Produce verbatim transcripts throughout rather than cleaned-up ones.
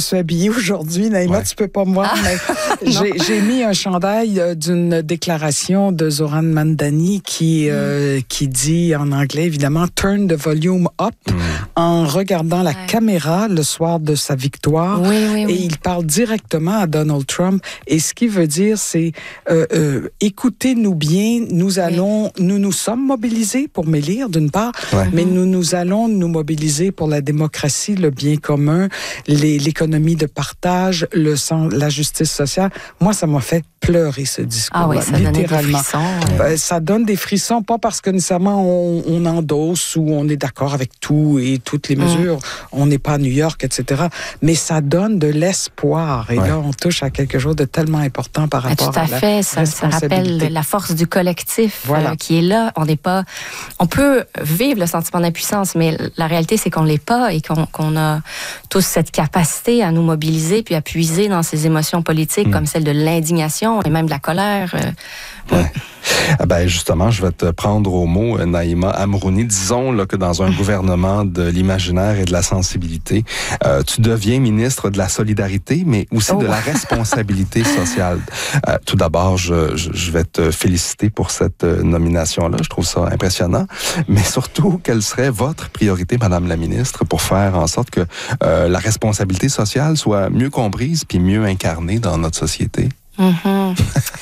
suis habillée aujourd'hui. Naïma, ouais. Tu peux pas me voir, ah, mais j'ai, j'ai mis un chandail d'une déclaration de Zoran Mandani qui, mm. euh, qui dit en anglais, évidemment, « Turn the volume up mm. » en regardant la ouais. caméra le soir de sa victoire. Oui, oui, oui. Et il parle directement à Donald Trump. Et ce qu'il veut dire, c'est euh, euh, « Écoutez-nous bien, nous allons, oui. nous nous sommes mobilisés pour m'élire, d'une part, ouais. mais nous nous allons nous mobiliser pour la démocratie, le bien commun, les, l'économie de partage, le sens, la justice sociale. » Moi, ça m'a fait pleurer, ce discours-là, ah oui, ça littéralement. Des frissons, ouais. Ça donne des frissons, pas parce que nécessairement on, on endosse ou on est d'accord avec tout et toutes les mesures, mm. on n'est pas à New York, et cetera, mais ça donne de l'espoir. Et ouais. là, on touche à quelque chose de tellement important par rapport à, tout à, à fait. la ça, ça rappelle la force du collectif voilà. euh, qui est là. On n'est pas... On peut vivre le sentiment d'impuissance, mais la réalité, c'est qu'on l'est pas et qu'on, qu'on a tous cette capacité à nous mobiliser puis à puiser dans ces émotions politiques mm. comme celle de l'indignation et même de la colère. Euh, ouais. Ah ben justement, je vais te prendre au mot, Naïma Amrouni. Disons là, que dans un gouvernement de l'imaginaire et de la sensibilité, euh, tu deviens ministre de la solidarité, mais aussi oh. de la responsabilité sociale. Euh, tout d'abord, je, je, je vais te féliciter pour cette nomination-là. Je trouve ça impressionnant. Mais surtout, quelle serait votre priorité, Madame la ministre, pour faire en sorte que euh, la responsabilité sociale soit mieux comprise puis mieux incarnée dans notre société? Mm-hmm.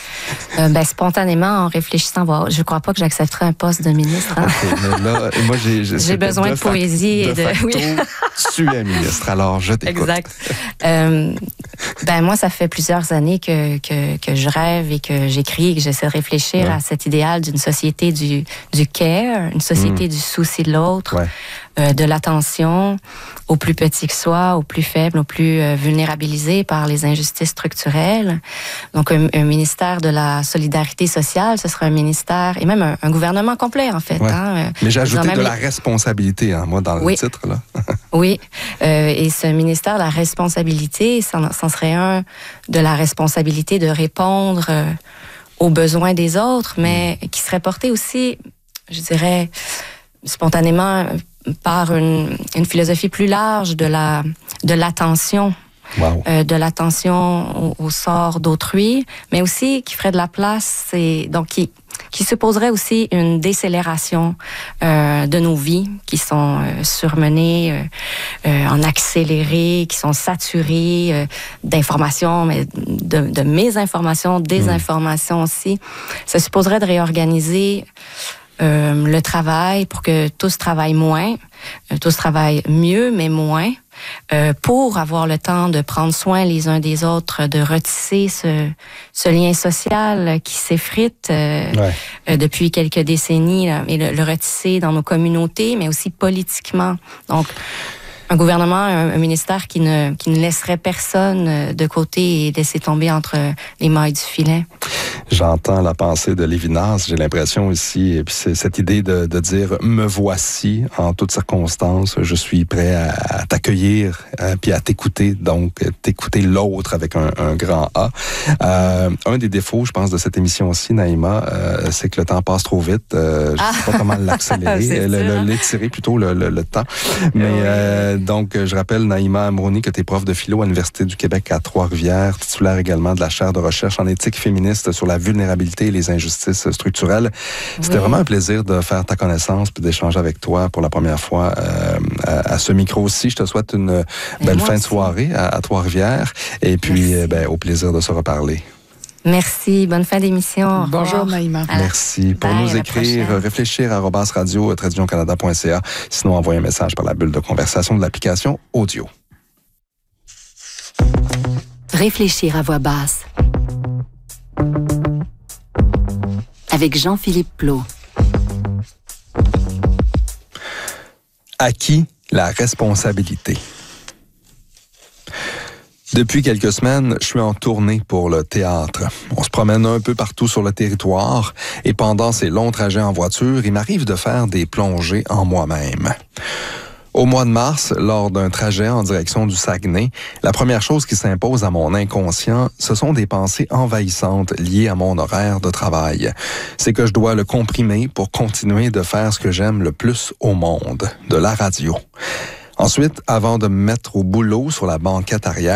euh, ben, spontanément, en réfléchissant, bon, je ne crois pas que j'accepterai un poste de ministre. Hein? Okay, mais là, moi, j'ai, j'ai, j'ai besoin de, de poésie fac, et de. de facto, oui. Tu es ministre, alors je t'écoute. Exact. euh, ben, moi, ça fait plusieurs années que, que, que je rêve et que j'écris et que j'essaie de réfléchir ouais. à cet idéal d'une société du, du care, une société mm. du souci de l'autre. Ouais. Euh, de l'attention aux plus petits que soient, aux plus faibles, aux plus euh, vulnérabilisés par les injustices structurelles. Donc, un, un ministère de la solidarité sociale, ce serait un ministère, et même un, un gouvernement complet, en fait. Ouais. Hein, Mais j'ai ajouté de les... la responsabilité, hein, moi, dans oui. le titre. Là. oui, euh, et ce ministère de la responsabilité, ça, ça serait un de la responsabilité de répondre euh, aux besoins des autres, mais mmh. qui serait porté aussi, je dirais, spontanément, par une, une philosophie plus large de la de l'attention, wow. euh, de l'attention au, au sort d'autrui, mais aussi qui ferait de la place et donc qui qui supposerait aussi une décélération euh, de nos vies qui sont euh, surmenées euh, euh, en accéléré, qui sont saturées euh, d'informations, mais de, de mésinformations, désinformations mmh. aussi. Ça supposerait de réorganiser Euh, le travail pour que tous travaillent moins, euh, tous travaillent mieux mais moins, euh, pour avoir le temps de prendre soin les uns des autres, de retisser ce, ce lien social qui s'effrite euh, ouais. euh, depuis quelques décennies, là, et le, le retisser dans nos communautés, mais aussi politiquement. Donc, un gouvernement, un, un ministère qui ne, qui ne laisserait personne de côté et laisser tomber entre les mailles du filet. J'entends la pensée de Lévinas, j'ai l'impression aussi, et puis c'est cette idée de, de dire « me voici en toutes circonstances, je suis prêt à, à t'accueillir, euh, puis à t'écouter, donc t'écouter l'autre avec un, un grand A euh, ». Un des défauts, je pense, de cette émission aussi, Naïma, euh, c'est que le temps passe trop vite. Euh, je ne sais ah. pas comment l'accélérer, le, le, l'étirer plutôt, le, le, le temps. Mais oui. euh, donc, je rappelle, Naïma Amrouni, que tu es prof de philo à l'Université du Québec à Trois-Rivières, titulaire également de la chaire de recherche en éthique féministe sur la vulnérabilité et les injustices structurelles. C'était oui. vraiment un plaisir de faire ta connaissance puis d'échanger avec toi pour la première fois euh, à, à ce micro-ci. Je te souhaite une et belle fin aussi. de soirée à, à Trois-Rivières et puis euh, ben, au plaisir de se reparler. Merci. Bonne fin d'émission. Bonjour, Naïma. Merci. Pour Bye, nous écrire, réfléchir à arobase radio tiret canada point c a. Sinon, envoyez un message par la bulle de conversation de l'application audio. Réfléchir à voix basse. Avec Jean-Philippe Plot. À qui la responsabilité? Depuis quelques semaines, je suis en tournée pour le théâtre. On se promène un peu partout sur le territoire et pendant ces longs trajets en voiture, il m'arrive de faire des plongées en moi-même. Au mois de mars, lors d'un trajet en direction du Saguenay, la première chose qui s'impose à mon inconscient, ce sont des pensées envahissantes liées à mon horaire de travail. C'est que je dois le comprimer pour continuer de faire ce que j'aime le plus au monde, de la radio. Ensuite, avant de me mettre au boulot sur la banquette arrière,